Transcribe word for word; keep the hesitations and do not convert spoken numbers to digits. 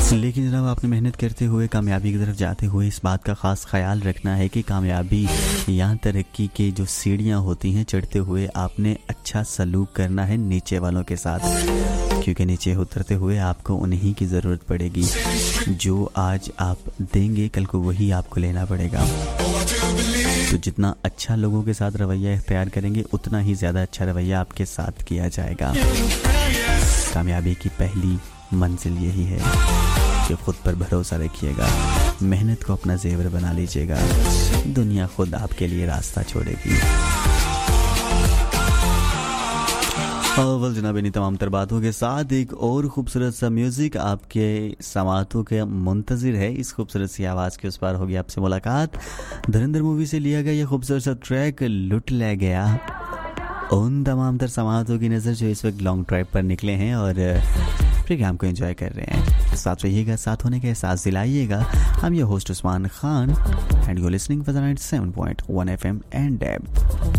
लेकिन जनाब आपने मेहनत करते हुए कामयाबी की तरफ जाते हुए इस बात का ख़ास ख्याल रखना है कि कामयाबी या तरक्की के जो सीढ़ियाँ होती हैं चढ़ते हुए आपने अच्छा सलूक करना है नीचे वालों के साथ, क्योंकि नीचे उतरते हुए आपको उन्हीं की ज़रूरत पड़ेगी। जो आज आप देंगे कल को वही आपको लेना पड़ेगा। तो जितना अच्छा लोगों के साथ रवैया इख्तियार करेंगे उतना ही ज़्यादा अच्छा रवैया आपके साथ किया जाएगा। कामयाबी की पहली मंजिल यही है कि खुद पर भरोसा रखिएगा, मेहनत को अपना जेवर बना लीजिएगा, दुनिया खुद आपके लिए रास्ता छोड़ेगी। अव्वल जनाब इन्हीं तमाम तर बातों के साथ एक और खूबसूरत सा म्यूज़िक आपके समातों के मुंतज़िर है। इस खूबसूरत सी आवाज़ के उस पार होगी आपसे मुलाकात। धुरंधर मूवी से लिया गया ये खूबसूरत सा ट्रैक लुट ले गया उन तमाम तर समातों की नज़र जो इस वक्त लॉन्ग ड्राइव पर निकले हैं और प्रोग्राम को एंजॉय कर रहे हैं। साथ रहिएगा, साथ होने का एहसास दिलाइएगा। हम ये host Usman Khan and you listening for the ninety seven point one F M and